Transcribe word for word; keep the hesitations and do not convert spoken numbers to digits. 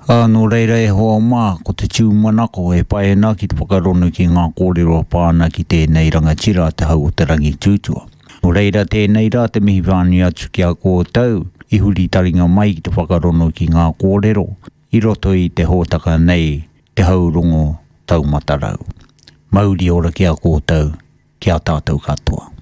Ano reira e hoa mā, ko te tūmanako e paena ki te whakarono ki ngā kōrero pāna ki tēnei rangatira te hau o te rangi tūtua. No reira tēnei rā te mihi whānui atu ki a kōtau, i huri taringa mai ki te whakarono ki ngā kōrero, i roto i te hōtaka nei, te haurongo taumatarau. Mauri ora ki a kōtau, ki a tātou katoa.